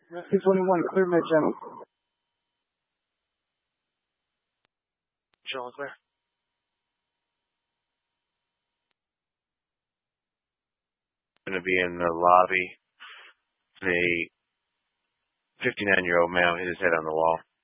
Rescue 21, clear mid-channel. Channel clear. Going to be in the lobby. A 59-year-old male hit his head on the wall.